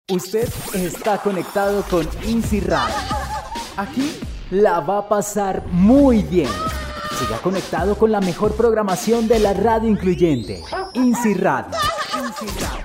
Usted está conectado con Easy Radio. Aquí la va a pasar muy bien. Siga conectado con la mejor programación de la radio incluyente. Easy Radio. Easy Radio.